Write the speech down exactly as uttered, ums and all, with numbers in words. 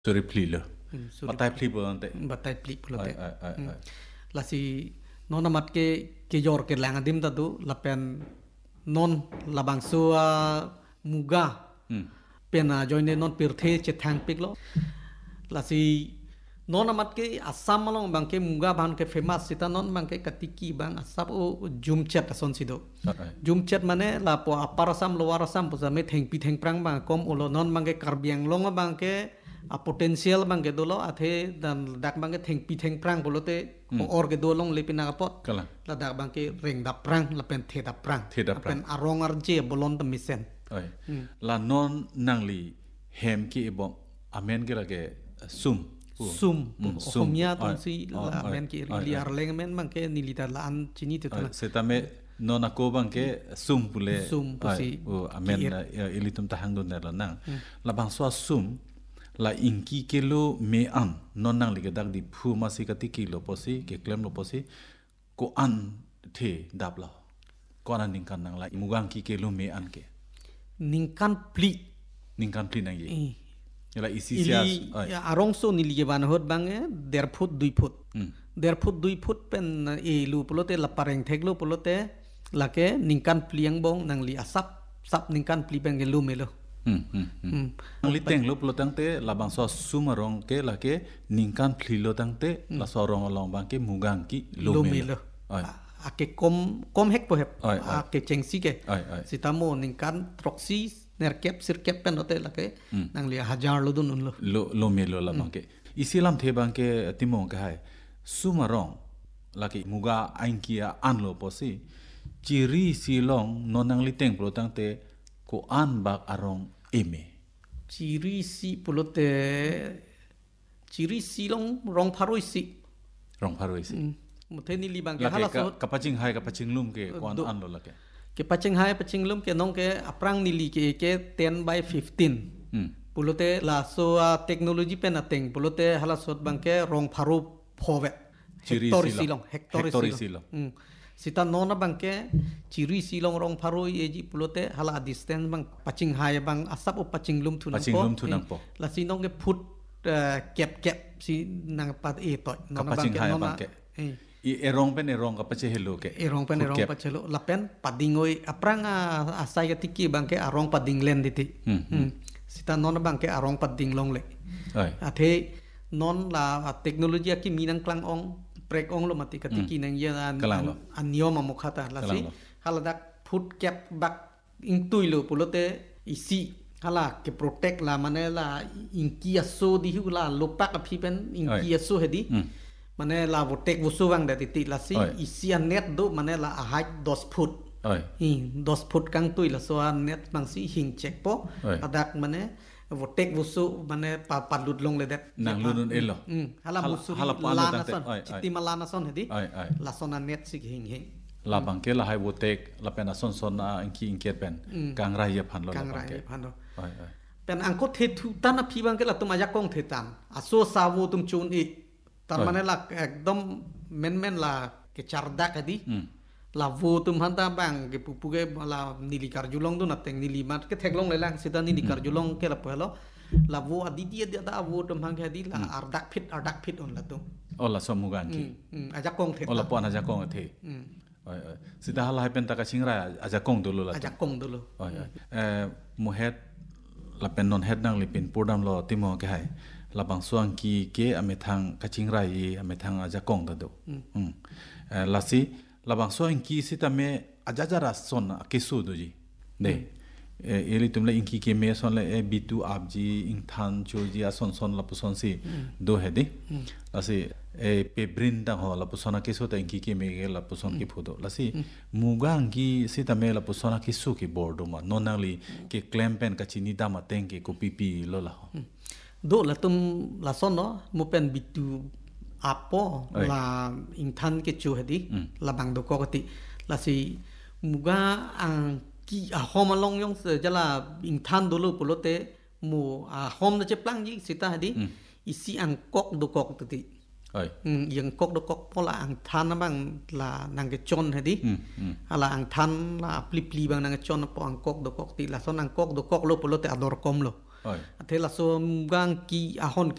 Suri pli lo. Batai pli bolon te. Batai pli bolon te. Ai ai ai. Lasi non amat ke ke yor ke lang adim tadu lapen non labang sua muga. Pena joine non pirthe che thang pik lo. Lasi non amat ke asam malong bang ke muga ban ke famous sita non bang ke katiki bang asap o jumchat ason sido. Jumchat mane la po aparasam lowarasam po sa me theng pi theng prang bang kom ulo non bang ke karbiang long bang ke a potential bang ke dolo athe dan dak bang ke theng pi theng prang bolote ko or ke dolong lepina kapot la dak bang ke reng da prang la pen the da prang pen arong arje bolon ta misen oi la non nangli hem ki bom amen ke la ke sum sum homia ton si la men ki liar leng men bang ke nilita la an chini te tala setame non ako bang ke sum pule sum pusi o amen ilitum tahang don la nang la bang so sum la inki kilo me an non nang li dak di phu ma si kati kilo posi ke klem lo posi ko an the dabla ko an ning kan nang la mugang ki kilo me an ke ningkan pli ningkan pli nang ye la isi sia ya arong so ni li ban hot bang e der foot dui foot der foot dui foot pen e lu polote la pareng thek lu polote la ke ningkan pliang bong nang li asap sap ningkan pli bang ke lu melo Hmm, hmm, hmm. Ang liteng lo plo tang te labang so sumarong ke la ke ningkan plilo tang te la so rong along bang ke mugang ki lo melo. Ake kom kom hek po hep. Ake chengsi ke. Sitamo ningkan troksi nerkep sirkep pen ote la ke nang lia hajar lo dun lo. Lo lo melo la bang ke. Isilam the bang ke timong ka hai sumarong la ke muga ainkia an lo posi ciri silong nonang liteng plo tang te ko an bak arong eme ciri si pulote ciri si long rong pharoi si rong pharoi si muthe ni libang ke hala so kapaching hai kapaching lum ke ko an an lo la ke ke paching hai paching lum ke nong ke aprang ni li ke ke ten by fifteen pulote la so technology pen ateng pulote hala so bang ke rong pharo phovet hector si long hector si long sita nona bangke ciri silong rong pharoi eji pulote hala distance bang paching hai bang asap o paching lum thunang paching lum thunang po la sinong ke put kep kep si nang pat e to nona bangke nona i erong pen erong ka pache hello ke erong pen erong pache lo la pen padingoi aprang asai tiki bangke arong pading len diti sita nona bangke arong pading long le athe non la teknologi ki minang klang ong prek ong lo mati katiki nang ya an anyom amukhata lasi haladak food cap bak intui lo pulote isi hala ke protect la mane la inkia so di hu la lopak aphi pen inkia so hedi mane la votek vusu wang da ti lasi isi net do mane la ahaj dos foot i dos foot kang tui la so net bang si hing check po adak mane votek vusu mane pa padlut long le det nang lunun elo hala musu la na son chiti malana son hedi la sona net sig hing hing la bangke la hai votek la pena son son na inki inket pen kang ra ye phan lo kang ra ye phan lo pen angko the thu tan phi bangke la tum aja kong the tan aso sawo tum chun i tar mane la ekdom men men la ke chardak hedi la vo tum hanta bang ke pupuge la nili karjulong do nateng nili mat ke theklong le lang sita nili karjulong ke la pelo la vo adidi dia da vo tum hang hedi la ardak fit ardak fit on la tum ola somugan ki aja kong the ola pon aja kong the oi oi sita hala pen ta ka chingra aja kong dulu la aja kong dulu oi oi eh muhet la pen non het nang lipin purdam lo timo ke hai la bang suang ki ke ame thang ka chingra yi ame thang aja kong da do hm la si labang so inki sita me ajajara son kesu doji ne eli tumle inki ke me son le b two abji ing than choji ason son la puson si do hedi asi e pe brinda ho la pusona kesu ta inki ke me la puson ki photo lasi mugang ki sita me la pusona kesu ki bordo ma nonali ke claim pen ka chini da ma teng ke ko pipi lo la do la tum la son no mo pen b two apo la inthan ke chu hedi la bang do ko ti la si muga ang ki a hom along yong se jala inthan do lo polote mu a hom na che plang ji sita hedi isi ang kok do kok ti ai yang kok do kok pola ang than bang la nang ke chon hedi ala ang than la pli pli bang nang chon po ang kok do kok ti la son ang kok do kok lo polote ador kom lo athe la so mugang ki ahon